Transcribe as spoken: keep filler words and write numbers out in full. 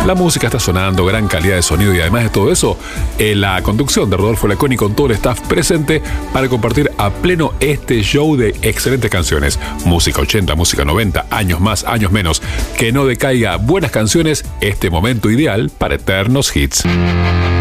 La música está sonando, gran calidad de sonido y además de todo eso, en la conducción de Rodolfo Laconi con todo el staff presente para compartir a pleno este show de excelentes canciones. Música ochenta, música noventa, años más, años menos. Que no decaiga, buenas canciones, este momento ideal para eternos hits.